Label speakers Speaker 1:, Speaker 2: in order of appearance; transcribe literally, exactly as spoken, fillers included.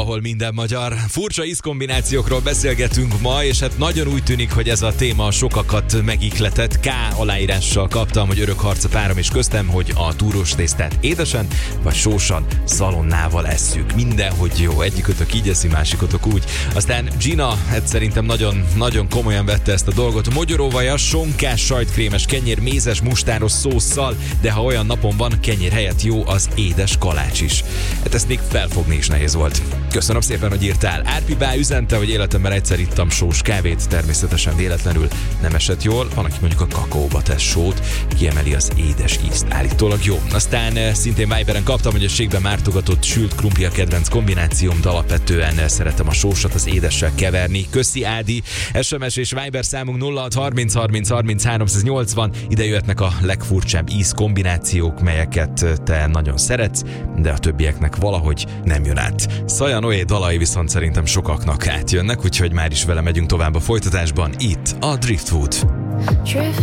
Speaker 1: ahol minden magyar. Furcsa ízkombinációkról beszélgetünk ma, és hát nagyon úgy tűnik, hogy ez a téma sokakat megihletett. K aláírással kaptam, hogy örök harc a párom és köztem, hogy a túrós tésztát édesen vagy sósan szalonnával esszük. Mindenhogy jó, egyikötök így eszi, másikotok úgy. Aztán Gina, hát szerintem nagyon, nagyon komolyan vette ezt a dolgot. Mogyoróvajas, sonkás, sajtkrémes kenyér, mézes, mustáros szósszal, de ha olyan napon van, kenyér helyett jó az édes kalács is. Hát ezt még felfogni is nehéz volt. Köszönöm szépen, hogy írtál. Árpi bá üzente, hogy életemben egyszer ittam sós kávét, természetesen véletlenül nem esett jól. Van, aki mondjuk a kakaóba tesz sót, kiemeli az édes ízt. Állítólag jó. Aztán szintén Viberen kaptam, hogy a ségben mártogatott sült krumpli a kedvenc kombinációm, de alapvetően szeretem a sósat az édessel keverni. Köszi Ádi. es em es és Viber számunk nulla hat harminc harminc harminc háromszáznyolcvan. Ide jöhetnek a legfurcsább ízkombinációk, melyeket te nagyon szeretsz, de a többieknek valahogy nem jön át. Szaja Noé dalai viszont szerintem sokaknak átjönnek, úgyhogy már is vele megyünk tovább a folytatásban itt a Driftwood.